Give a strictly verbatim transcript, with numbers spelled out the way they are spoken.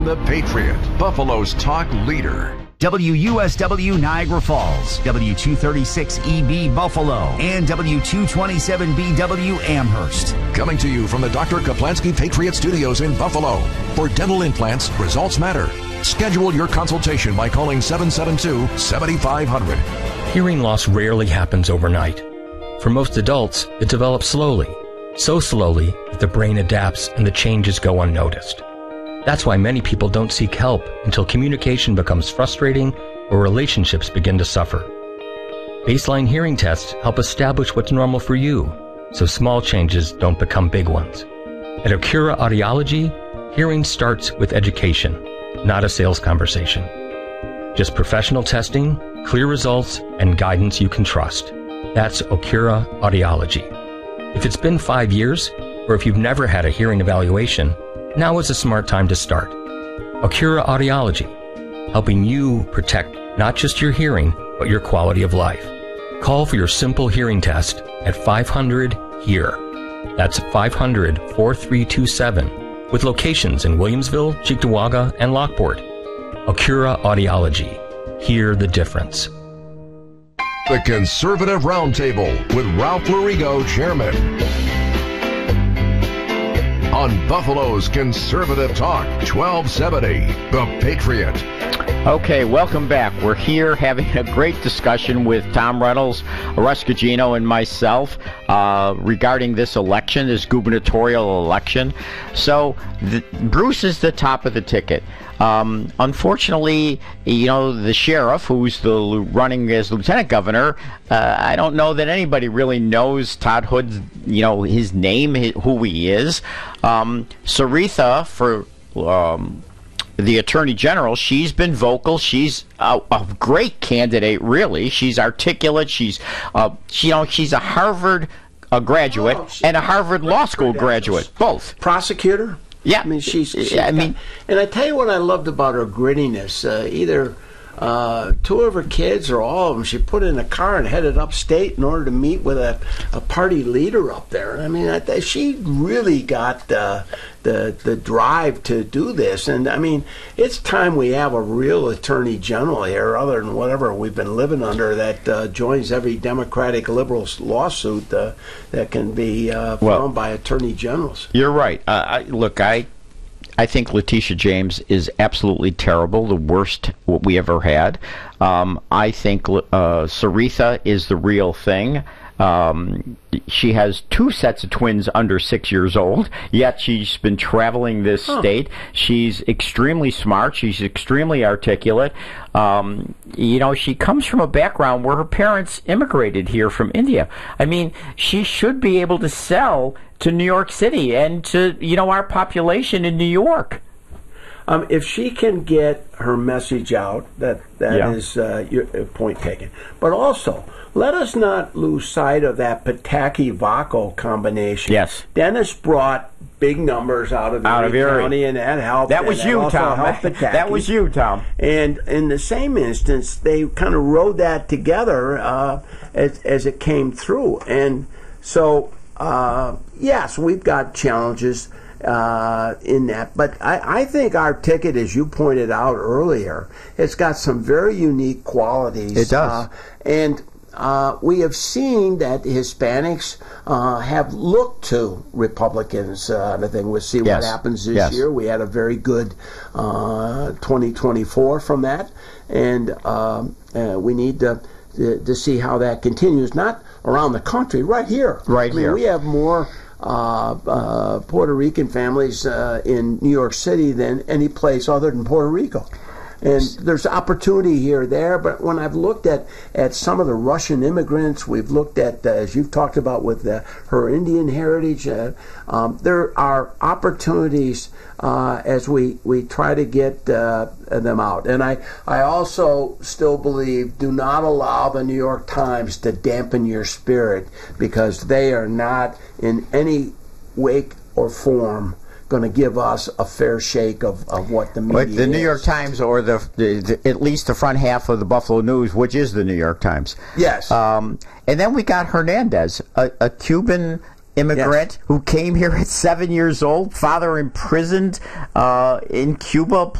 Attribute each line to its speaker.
Speaker 1: The Patriot, Buffalo's talk leader.
Speaker 2: W U S W Niagara Falls, W two thirty-six E B Buffalo, and W two twenty-seven B W Amherst.
Speaker 1: Coming to you from the Doctor Kaplansky Patriot Studios in Buffalo. For dental implants, results matter. Schedule your consultation by calling seven seven two, seven five zero zero.
Speaker 3: Hearing loss rarely happens overnight. For most adults, it develops slowly. So slowly that the brain adapts and the changes go unnoticed. That's why many people don't seek help until communication becomes frustrating or relationships begin to suffer. Baseline hearing tests help establish what's normal for you, so small changes don't become big ones. At Acura Audiology, hearing starts with education, not a sales conversation. Just professional testing, clear results, and guidance you can trust. That's Acura Audiology. If it's been five years, or if you've never had a hearing evaluation, now is a smart time to start. Acura Audiology, helping you protect not just your hearing, but your quality of life. Call for your simple hearing test at five hundred HEAR. That's five hundred, four three two seven, with locations in Williamsville, Cheektowaga, and Lockport. Acura Audiology. Hear the difference.
Speaker 1: The Conservative Roundtable with Ralph Lorigo, Chairman. On Buffalo's Conservative Talk, twelve seventy, The Patriot.
Speaker 4: Okay, welcome back. We're here having a great discussion with Tom Reynolds, Russ Gugino, and myself uh, regarding this election, this gubernatorial election. So, the, Bruce is the top of the ticket. Um, unfortunately, you know, the sheriff, who's the running as lieutenant governor, uh, I don't know that anybody really knows Todd Hood's, you know, his name, his, who he is. Um, Saritha, for um, the attorney general, she's been vocal. She's a, a great candidate, really. She's articulate. She's, uh, she, you know, she's a Harvard uh, graduate oh, and a Harvard Law School graduate, both.
Speaker 5: Prosecutor.
Speaker 4: Yeah,
Speaker 5: I mean she's. she's
Speaker 4: I mean,
Speaker 5: got, and I tell you what I loved about her grittiness. Uh, either uh, two of her kids or all of them, she put in a car and headed upstate in order to meet with a, a party leader up there. I mean, I, she really got uh, the the drive to do this. And I mean, it's time we have a real attorney general here, other than whatever we've been living under, that uh, joins every Democratic liberal lawsuit uh, that can be uh, found well, by attorney generals.
Speaker 4: You're right. Uh, I, look, I. I think Letitia James is absolutely terrible, the worst what we ever had. Um, I think uh, Saritha is the real thing. Um, she has two sets of twins under six years old, yet she's been traveling this huh. state. She's extremely smart. She's extremely articulate. Um, you know, she comes from a background where her parents immigrated here from India. I mean, she should be able to sell to New York City and to, you know, our population in New York.
Speaker 5: Um, if she can get her message out, that that
Speaker 4: yeah.
Speaker 5: is uh, your uh, point taken. But also, let us not lose sight of that Pataki-Vaco combination.
Speaker 4: Yes.
Speaker 5: Dennis brought big numbers out of
Speaker 4: out
Speaker 5: Erie
Speaker 4: of Erie.
Speaker 5: County, and that helped.
Speaker 4: That was you, Tom.
Speaker 5: That,
Speaker 4: that was you, Tom.
Speaker 5: And in the same instance, they kind of rode that together uh, as, as it came through. And so, uh, yes, we've got challenges uh, in that. But I, I think our ticket, as you pointed out earlier, it's got some very unique qualities.
Speaker 4: It does.
Speaker 5: Uh, and Uh, we have seen that Hispanics uh, have looked to Republicans. Uh, and I think we'll see
Speaker 4: yes.
Speaker 5: what happens this
Speaker 4: yes.
Speaker 5: year. We had a very good uh, twenty twenty-four from that, and um, uh, we need to, to to see how that continues. Not around the country, right here.
Speaker 4: Right
Speaker 5: I mean,
Speaker 4: here.
Speaker 5: We have more uh, uh, Puerto Rican families uh, in New York City than any place other than Puerto Rico. And there's opportunity here or there, but when I've looked at, at some of the Russian immigrants, we've looked at, uh, as you've talked about with uh, her Indian heritage, uh, um, there are opportunities uh, as we, we try to get uh, them out. And I, I also still believe, do not allow the New York Times to dampen your spirit, because they are not in any way or form going to give us a fair shake of, of what the media
Speaker 4: but the New
Speaker 5: is.
Speaker 4: York Times, or the, the, the at least the front half of the Buffalo News, which is the New York Times.
Speaker 5: Yes.
Speaker 4: Um, and then we got Hernandez, a, a Cuban immigrant
Speaker 5: Yes.
Speaker 4: who came here at seven years old, father imprisoned uh, in Cuba,